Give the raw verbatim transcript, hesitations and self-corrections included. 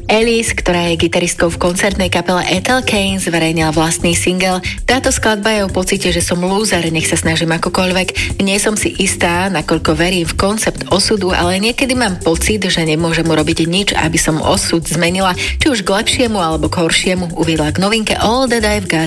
Alice, ktorá je gitaristkou v koncertnej kapele Ethel Cain, zverejnila vlastný single. Táto skladba je o pocite, že som lúzer, nech sa snažím akokoľvek. Nie som si istá, nakoľko verím v koncept osudu, ale niekedy mám pocit, že nemôžem urobiť nič, aby som osud zmenila, či už k lepšiemu alebo k horšiemu, uviedla k novinke All That I've Got